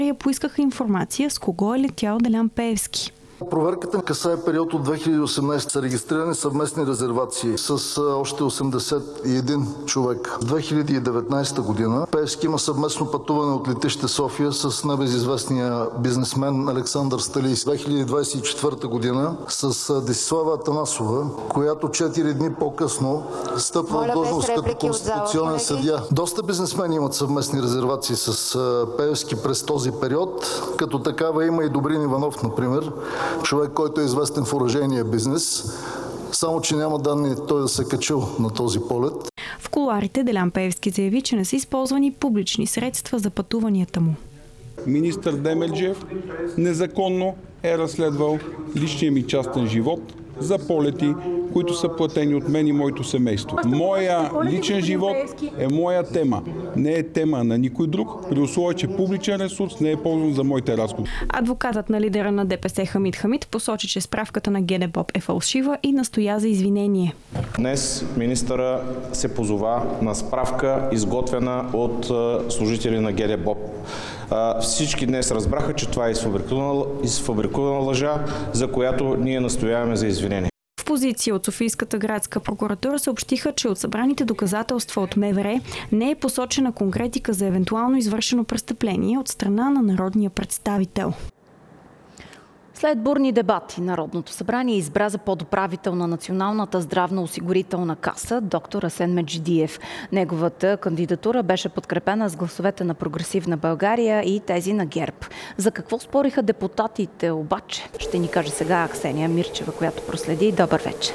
Поискаха информация с кого е летял Делян Пеевски. Проверката касае период от 2018 са регистрирани съвместни резервации с още 81 човека. В 2019 година Пеевски има съвместно пътуване от летище София с небезизвестния бизнесмен Александър Сталий. 2024 година с Десислава Атанасова, която 4 дни по-късно стъпва в длъжност като конституционен съдия. Доста бизнесмени имат съвместни резервации с Пеевски през този период. Като такава има и Добрин Иванов, например. Човек, който е известен в оръжейния бизнес, само че няма данни той да се качил на този полет. В кулоарите Делян Пеевски заяви, че не са използвани публични средства за пътуванията му. Министър Демерджиев незаконно е разследвал личния ми частен живот за полети, които са платени от мен и моето семейство. Моя личен живот е моя тема. Не е тема на никой друг, при условие, че публичен ресурс не е ползван за моите разходи. Адвокатът на лидера на ДПС Хамид Хамид посочи, че справката на ГДБОП е фалшива и настоя за извинение. Днес министъра се позова на справка, изготвена от служители на ГДБОП. Всички днес разбраха, че това е изфабрикувана лъжа, за която ние настояваме за извинение. В позиция от Софийската градска прокуратура съобщиха, че от събраните доказателства от МВР не е посочена конкретика за евентуално извършено престъпление от страна на народния представител. След бурни дебати, Народното събрание избра за подуправител на Националната здравноосигурителна каса доктор Асен Меджидиев. Неговата кандидатура беше подкрепена с гласовете на Прогресивна България и тези на ГЕРБ. За какво спориха депутатите обаче, ще ни каже сега Ксения Мирчева, която проследи. Добър вечер.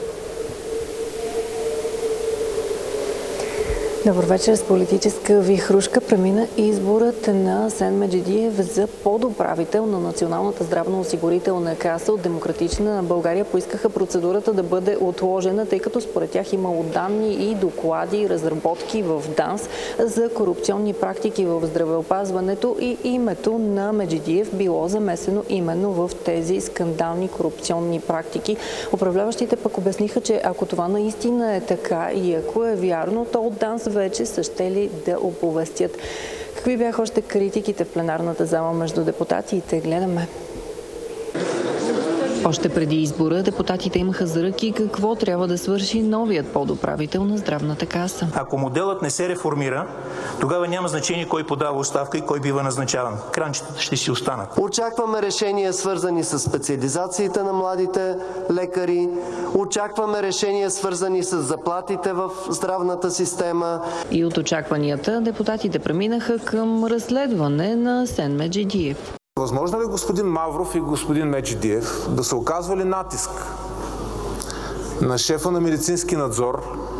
Добър вечер. С политическа вихрушка премина изборът на Асен Меджидиев за подуправител на Националната здравноосигурителна каса. От Демократична България поискаха процедурата да бъде отложена, тъй като според тях имало данни и доклади и разработки в ДАНС за корупционни практики в здравеопазването и името на Меджидиев било замесено именно в тези скандални корупционни практики. Управляващите пък обясниха, че ако това наистина е така и ако е вярно, то от ДАНС вече са щели да оповестят. Какви бяха още критиките в пленарната зала между депутатите? Гледаме. Още преди избора депутатите имаха заръки какво трябва да свърши новият подуправител на Здравната каса. Ако моделът не се реформира, тогава няма значение кой подава оставка и кой бива назначаван. Кранчетата ще си останат. Очакваме решения, свързани с специализациите на младите лекари. Очакваме решения, свързани с заплатите в здравната система. И от очакванията депутатите преминаха към разследване на Асен Меджидиев. Възможно ли господин Мавров и господин Меджидиев да са оказвали натиск на шефа на медицински надзор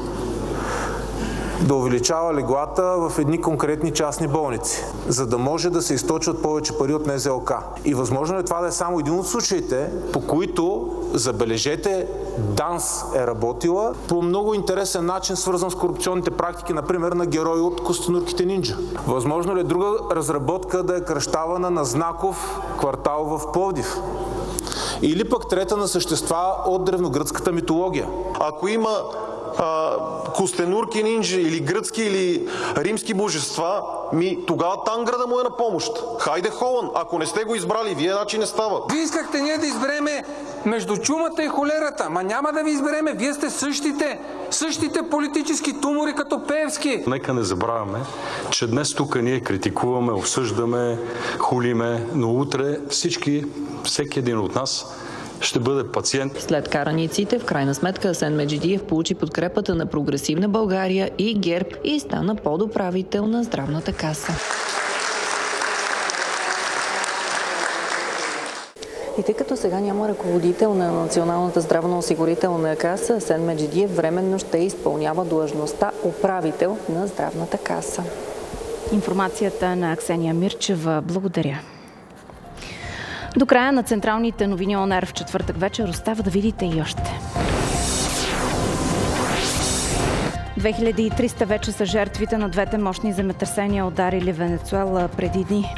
да увеличава леглата в едни конкретни частни болници, за да може да се източват повече пари от НЗОК? И възможно ли това да е само един от случаите, по които, забележете, ДАНС е работила по много интересен начин, свързан с корупционните практики, например на герои от Костенурките нинджа? Възможно ли друга разработка да е кръщавана на Знаков квартал в Пловдив? Или пък трета на същества от древногръцката митология? Ако има костенурки нинджи или гръцки или римски божества, тогава Танграда му е на помощ. Хайде Холън, ако не сте го избрали, вие значи не става. Вие искахте ние да избереме между чумата и холерата, ма няма да ви избереме, вие сте същите политически тумори като Пеевски. Нека не забравяме, че днес тук ние критикуваме, обсъждаме, хулиме, но утре всеки един от нас ще бъде пациент. След караниците, в крайна сметка Асен Меджидиев получи подкрепата на Прогресивна България и ГЕРБ и стана подуправител на Здравната каса. И тъй като сега няма ръководител на Националната здравноосигурителна каса, Асен Меджидиев временно ще изпълнява длъжността управител на Здравната каса. Информацията на Ксения Мирчева. Благодаря. До края на централните новини ОНР в четвъртък вечер остава да видите и още. 2300 вече са жертвите на двете мощни земетресения, ударили Венецуела преди дни.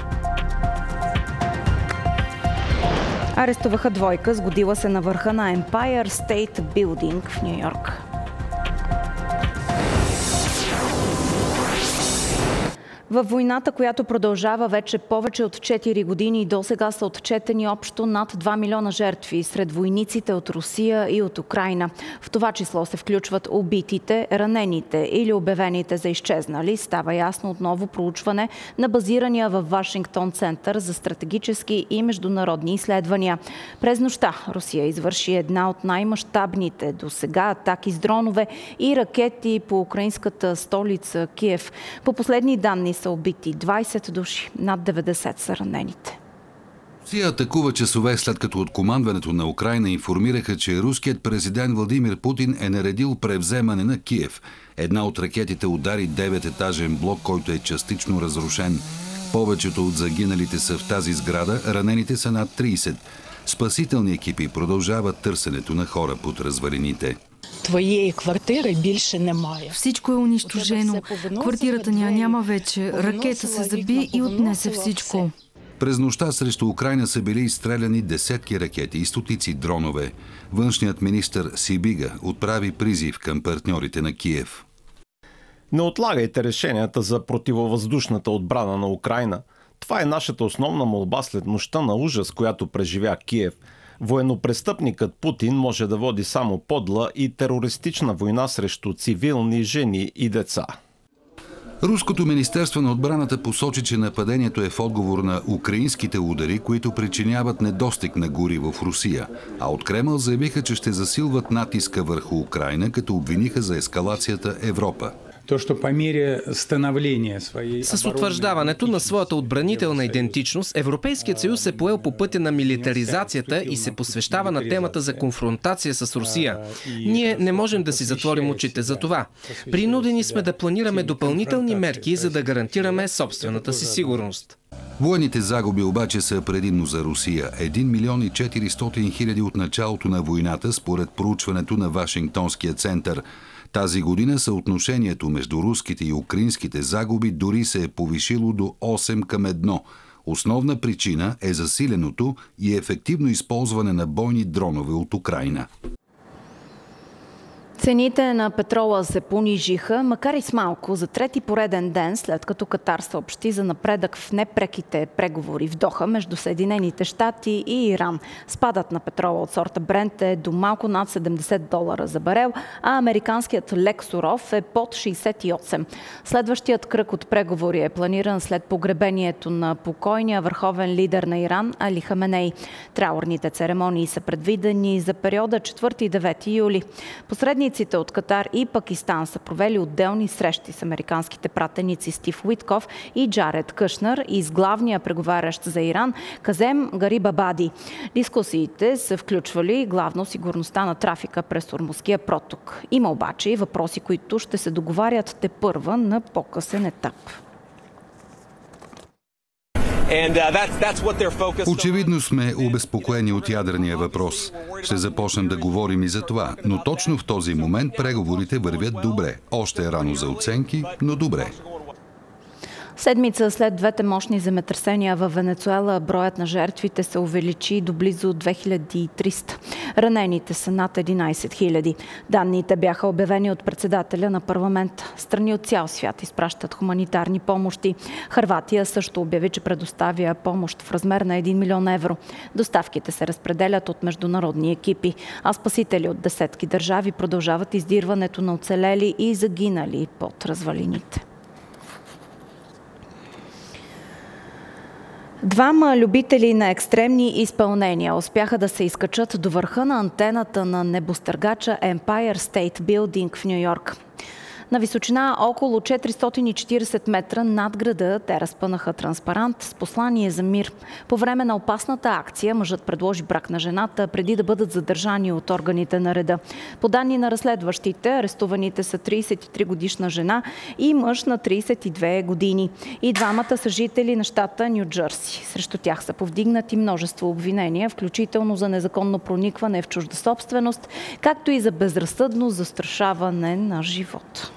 Арестуваха двойка, сгодила се на върха на Empire State Building в Нью-Йорк. Във войната, която продължава вече повече от 4 години, до сега са отчетени общо над 2 милиона жертви сред войниците от Русия и от Украйна. В това число се включват убитите, ранените или обявените за изчезнали. Става ясно от ново проучване на базирания в Вашингтон Център за стратегически и международни изследвания. През нощта Русия извърши една от най-мащабните до сега атаки с дронове и ракети по украинската столица Киев. По последни данни са убити 20 души, над 90 са ранените. Русия атакува часове след като от командването на Украйна информираха, че руският президент Владимир Путин е наредил превземане на Киев. Една от ракетите удари 9-етажен блок, който е частично разрушен. Повечето от загиналите са в тази сграда, ранените са над 30. Спасителни екипи продължават търсенето на хора под развалините. Твоєї квартири більше немає. Всичко е унищожено. Квартирата няма вече. Ракета се заби и отнесе всичко. През нощта срещу Украйна са били изстреляни десетки ракети и стотици дронове. Външният министър Сибига отправи призив към партньорите на Киев. Не отлагайте решенията за противовъздушната отбрана на Украйна. Това е нашата основна молба след нощта на ужас, която преживя Киев. Военнопрестъпникът Путин може да води само подла и терористична война срещу цивилни жени и деца. Руското министерство на отбраната посочи, че нападението е в отговор на украинските удари, които причиняват недостиг на гориво в Русия. А от Кремъл заявиха, че ще засилват натиска върху Украйна, като обвиниха за ескалацията Европа. С утвърждаването на своята отбранителна идентичност, Европейският съюз е поел по пътя на милитаризацията и се посвещава на темата за конфронтация с Русия. Ние не можем да си затворим очите за това. Принудени сме да планираме допълнителни мерки, за да гарантираме собствената си сигурност. Военните загуби обаче са предимно за Русия. 1 милион и 400 хиляди от началото на войната, според проучването на Вашингтонския център. Тази година съотношението между руските и украинските загуби дори се е повишило до 8:1. Основна причина е засиленото и ефективно използване на бойни дронове от Украйна. Цените на петрола се понижиха, макар и с малко, за трети пореден ден, след като Катар съобщи за напредък в непреките преговори в Доха между Съединените щати и Иран. Спадът на петрола от сорта Брент е до малко над $70 за барел, а американският лек суров е под 68. Следващият кръг от преговори е планиран след погребението на покойния върховен лидер на Иран Али Хаменей. Траурните церемонии са предвидени за периода 4 и 9 юли. Посредниците от Катар и Пакистан са провели отделни срещи с американските пратеници Стив Уитков и Джаред Кушнер и с главния преговарящ за Иран Казем Гарибабади. Дискусиите са включвали главно сигурността на трафика през Ормузския проток. Има обаче и въпроси, които ще се договарят тепърва на по-късен етап. Очевидно сме обезпокоени от ядрения въпрос. Ще започнем да говорим и за това, но точно в този момент преговорите вървят добре. Още е рано за оценки, но добре. Седмица след двете мощни земетресения в Венецуела, броят на жертвите се увеличи до близо 2300. Ранените са над 11 000. Данните бяха обявени от председателя на парламент. Страни от цял свят изпращат хуманитарни помощи. Хърватия също обяви, че предоставя помощ в размер на 1 милион евро. Доставките се разпределят от международни екипи, а спасители от десетки държави продължават издирването на оцелели и загинали под развалините. Двама любители на екстремни изпълнения успяха да се изкачат до върха на антената на небостъргача Empire State Building в Ню-Йорк. На височина около 440 метра над града те разпънаха транспарант с послание за мир. По време на опасната акция мъжът предложи брак на жената преди да бъдат задържани от органите на реда. По данни на разследващите, арестуваните са 33-годишна жена и мъж на 32 години. И двамата са жители на щата Ню-Джърси. Срещу тях са повдигнати множество обвинения, включително за незаконно проникване в чужда собственост, както и за безразсъдно застрашаване на живот.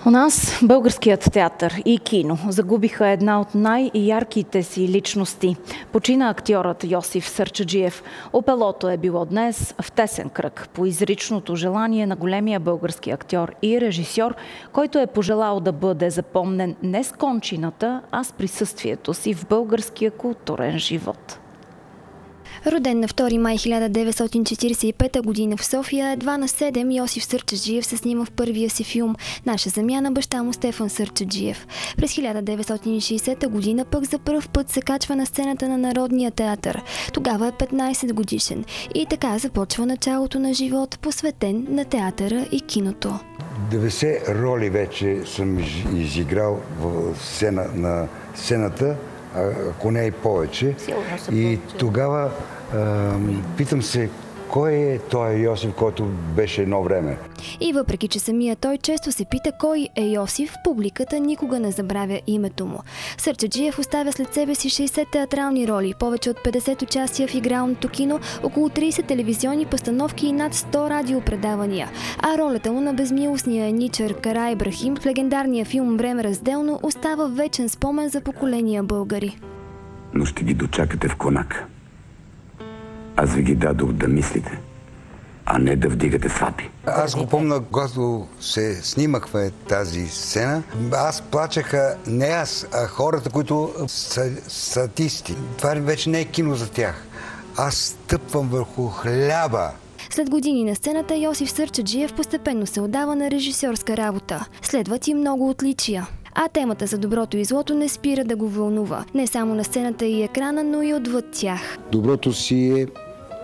У нас българският театър и кино загубиха една от най-ярките си личности. Почина актьорът Йосиф Сърчаджиев. Опелото е било днес в тесен кръг по изричното желание на големия български актьор и режисьор, който е пожелал да бъде запомнен не с кончината, а с присъствието си в българския културен живот. Роден на 2 май 1945 година в София, едва на 7 Йосиф Сърчаджиев се снима в първия си филм «Наша земя» на баща му Стефан Сърчаджиев. През 1960 година пък за пръв път се качва на сцената на Народния театър. Тогава е 15 годишен и така започва началото на живот, посветен на театъра и киното. 90 роли вече съм изиграл на сцената, ако не и повече. И тогава питам се, кой е той Йосиф, който беше едно време? И въпреки, че самия той често се пита кой е Йосиф, публиката никога не забравя името му. Сърчаджиев оставя след себе си 60 театрални роли, повече от 50 участия в игралното кино, около 30 телевизионни постановки и над 100 радиопредавания. А ролята му на безмилостния еничар Караибрахим в легендарния филм «Време разделно» остава вечен спомен за поколения българи. Но ще ги дочакате в Конак. Аз ви ги дадох да мислите, а не да вдигате сватби. Аз го помня, когато се снимахме тази сцена, аз плачеха не аз, а хората, които са статисти. Това вече не е кино за тях. Аз стъпвам върху хляба. След години на сцената Йосиф Сърчаджиев постепенно се отдава на режисьорска работа. Следват и много отличия. А темата за доброто и злото не спира да го вълнува. Не само на сцената и екрана, но и отвъд тях. Доброто си е...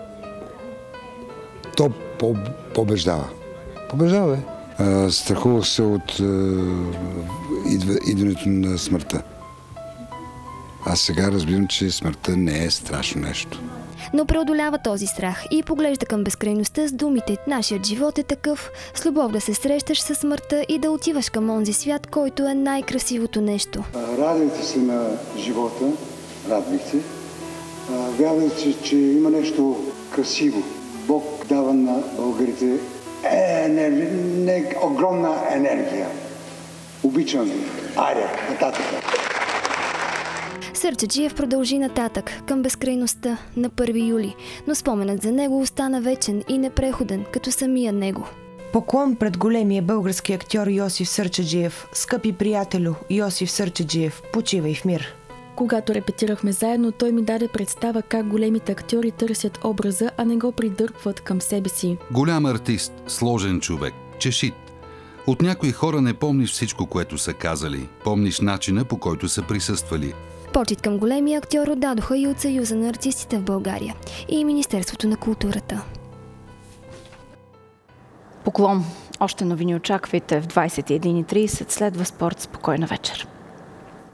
То побеждава. Побеждава, бе. Страхувах се от идването на смъртта. Аз сега разбирам, че смъртта не е страшно нещо. Но преодолява този страх и поглежда към безкрайността с думите: нашият живот е такъв, с любов да се срещаш със смъртта и да отиваш към онзи свят, който е най-красивото нещо. Радвайте се на живота, радвайте. Вярвайте, че има нещо красиво. Бог дава на българите огромна енергия. Обичам ви. Айде, нататък. Сърчаджиев продължи нататък, към безкрайността, на 1 юли, но споменът за него остана вечен и непреходен, като самия него. Поклон пред големия български актьор Йосиф Сърчаджиев. Скъпи приятелю, Йосиф Сърчаджиев, почивай в мир. Когато репетирахме заедно, той ми даде представа как големите актьори търсят образа, а не го придърпват към себе си. Голям артист, сложен човек, чешит. От някои хора не помниш всичко, което са казали. Помниш начина, по който са присъствали. Почит към големия актьор отдадоха и от Съюза на артистите в България и Министерството на културата. Поклон. Още новини очаквайте в 21:30. Следва спорт. Спокойна вечер.